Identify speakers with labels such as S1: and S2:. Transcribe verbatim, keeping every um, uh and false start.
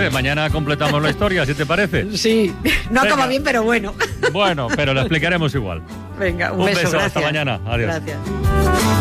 S1: jueves. Mañana completamos la historia, ¿si te parece?
S2: Sí, no
S1: Venga.
S2: acaba bien, pero bueno.
S1: Bueno, pero lo explicaremos igual.
S2: Venga, un,
S1: Un
S2: beso,
S1: beso,
S2: gracias.
S1: hasta mañana. Adiós.
S2: Gracias.